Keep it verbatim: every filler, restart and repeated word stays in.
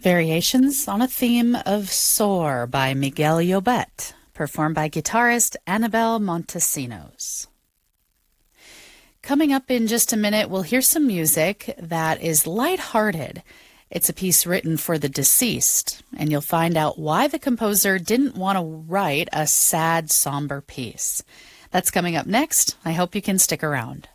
Variations on a Theme of Soar by Miguel Llobet, performed by guitarist Annabelle Montesinos. Coming up in just a minute, we'll hear some music that is lighthearted. It's a piece written for the deceased, and you'll find out why the composer didn't want to write a sad, somber piece. That's coming up next. I hope you can stick around.